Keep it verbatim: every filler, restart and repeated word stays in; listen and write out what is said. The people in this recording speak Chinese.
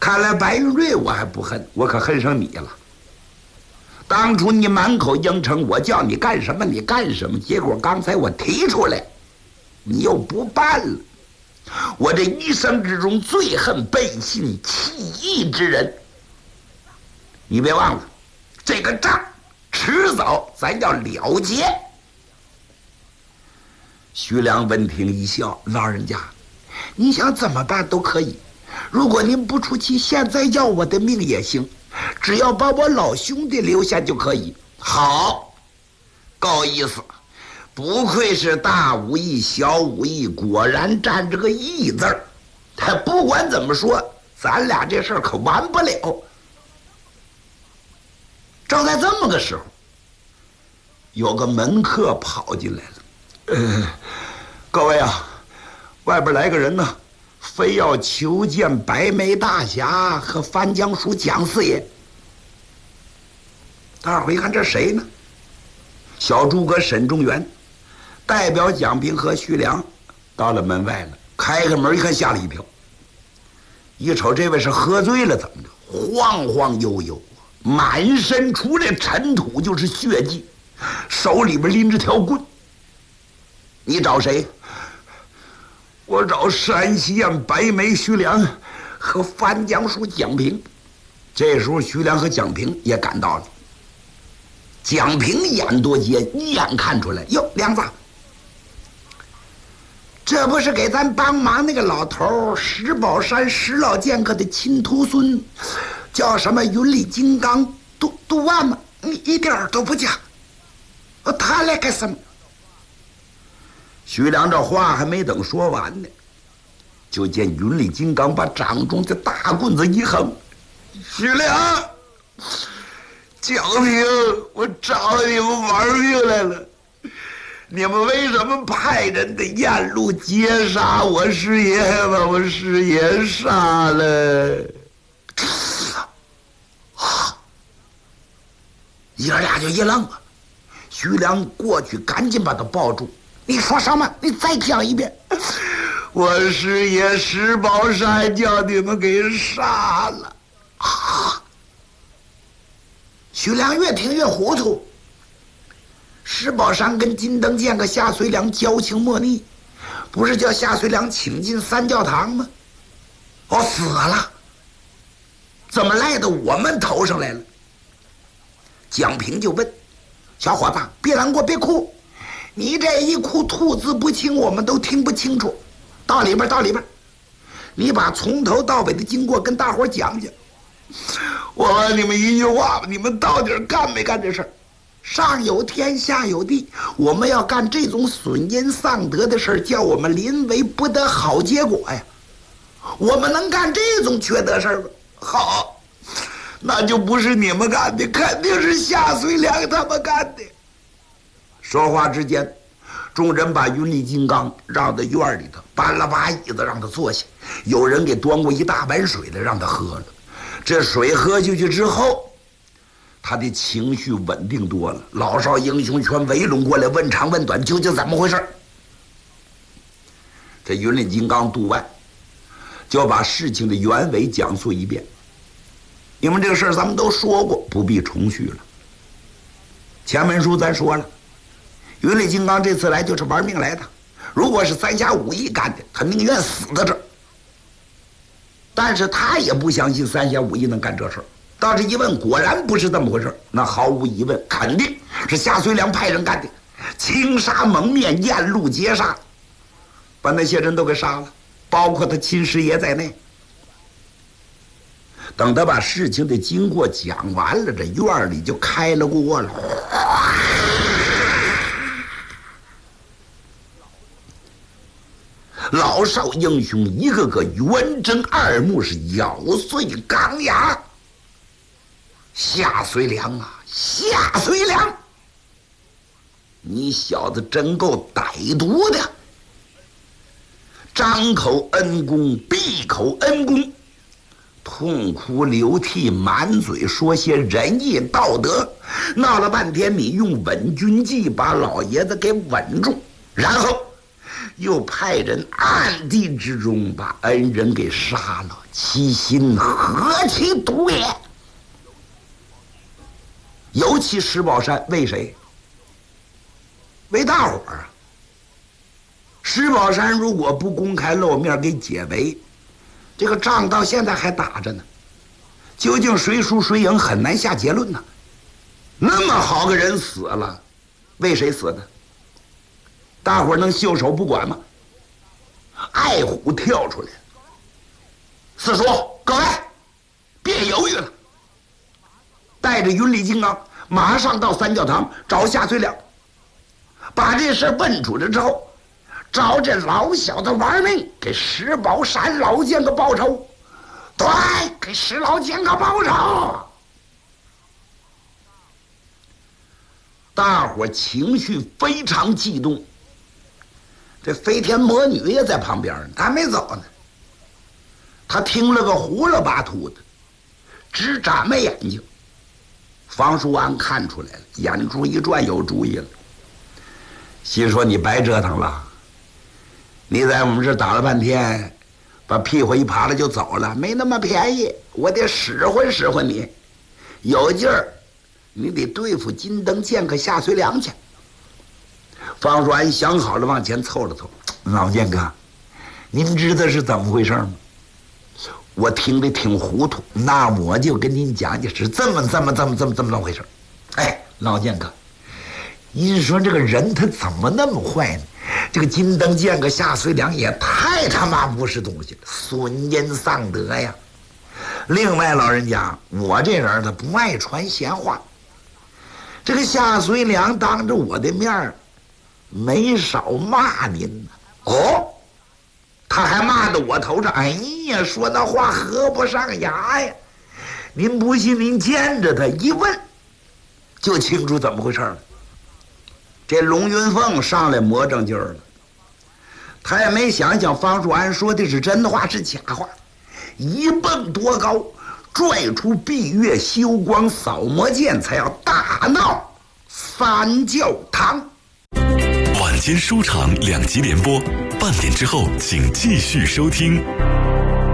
看来白云瑞我还不恨，我可恨上你了。当初你满口应承，我叫你干什么你干什么，结果刚才我提出来，你又不办了。我这一生之中最恨背信弃义之人。你别忘了，这个账迟早咱要了结。徐良闻听一笑，老人家，你想怎么办都可以。如果您不出气，现在要我的命也行，只要把我老兄弟留下就可以。好，够意思。不愧是大武艺小武艺，果然占着个义字儿。他不管怎么说，咱俩这事儿可完不了。正在这么个时候，有个门客跑进来了。呃，各位啊，外边来个人呢，非要求见白眉大侠和翻江叔蒋四爷。大伙一看，这谁呢？小诸葛沈中原代表蒋平和徐良到了门外了，开开门一看，吓了一跳。一瞅这位是喝醉了，怎么着？晃晃悠悠，满身除了尘土就是血迹，手里边拎着条棍。你找谁？我找山西县白眉徐良和翻江叔蒋平。这时候徐良和蒋平也赶到了。蒋平眼多尖，一眼看出来，哟，梁子，这不是给咱帮忙那个老头石宝山石老剑客的亲徒孙，叫什么云里金刚杜杜万吗？你一点儿都不假。他来干什么？徐良这话还没等说完呢，就见云里金刚把掌中的大棍子一横。徐良，蒋平，我找你们玩命来了。你们为什么派人的沿路截杀我师爷，把我师爷杀了？啊！爷俩就一愣啊。徐良过去赶紧把他抱住。你说什么？你再讲一遍。我师爷石宝山叫你们给杀了。啊！徐良越听越糊涂。石宝山跟金灯剑和夏遂良交情莫逆，不是叫夏遂良请进三教堂吗？哦，死了，怎么赖到我们头上来了？蒋平就问：“小伙子，别难过，别哭，你这一哭吐字不清，我们都听不清楚。到里边，到里边，你把从头到尾的经过跟大伙讲讲。我问你们一句话吧，你们到底干没干这事儿？上有天，下有地，我们要干这种损阴丧德的事儿，叫我们临危不得好结果呀。我们能干这种缺德事儿吗？好，那就不是你们干的，肯定是夏遂良他们干的。说话之间，众人把云里金刚让到院里头，搬了把椅子让他坐下，有人给端过一大碗水来让他喝了。这水喝下去之后，他的情绪稳定多了，老少英雄全围拢过来问长问短，究竟怎么回事？这云里金刚杜万就把事情的原委讲述一遍。因为这个事儿咱们都说过，不必重叙了。前文书咱说了，云里金刚这次来就是玩命来的，如果是三侠五义干的，他宁愿死在这儿。但是他也不相信三侠五义能干这事儿。到这一问，果然不是这么回事，那毫无疑问，肯定是夏遂良派人干的，青杀蒙面，沿路截杀，把那些人都给杀了，包括他亲师爷在内。等他把事情的经过讲完了，这院里就开了锅了。老少英雄一个个圆睁二目，是咬碎钢牙。夏遂良啊，夏遂良，你小子真够歹毒的！张口恩公，闭口恩公，痛哭流涕，满嘴说些仁义道德，闹了半天，你用稳军计把老爷子给稳住，然后又派人暗地之中把恩人给杀了，其心何其毒也！尤其石宝山为谁？为大伙儿啊！石宝山如果不公开露面给解围，这个仗到现在还打着呢。究竟谁输谁赢很难下结论呢。那么好个人死了，为谁死的？大伙儿能袖手不管吗？爱虎跳出来了，四叔，各位，别犹豫了，带着云里金刚马上到三教堂找夏遂良，把这事问出来之后，找这老小子玩命，给石宝山老剑个报仇。对，给石老剑个报仇。大伙情绪非常激动。这飞天魔女也在旁边呢，她没走呢。她听了个糊了巴秃的，直眨巴眼睛。方叔安看出来了，眼珠一转，有主意了，心说你白折腾了，你在我们这打了半天，把屁股一扒拉就走了，没那么便宜，我得使唤使唤你，有劲儿，你得对付金灯剑客夏遂良去。方叔安想好了，往前凑了凑，老剑哥，您知道是怎么回事吗？我听得挺糊涂，那我就跟您讲讲是这么这么这么这么这么这么回事。哎，老剑哥，您说这个人他怎么那么坏呢？这个金灯剑客夏遂良也太他妈不是东西了，损阴丧德呀。另外，老人家，我这人他不爱传闲话。这个夏遂良当着我的面儿没少骂您呢。哦，他还骂到我头上，哎呀，说那话合不上牙呀。您不信，您见着他一问，就清楚怎么回事了。这龙云凤上来磨正劲儿了，他也没想想方叔安说的是真话是假话，一蹦多高，拽出闭月修光扫魔剑，才要大闹三教堂。 晚间书场两集联播，半点之后请继续收听。